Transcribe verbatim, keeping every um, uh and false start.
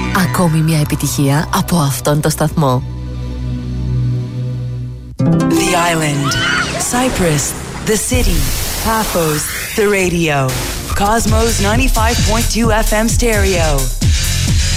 Ακόμη μια επιτυχία από αυτόν το σταθμό. The island, Cyprus, the city, Paphos, the radio. Cosmos ninety-five point two F M stereo.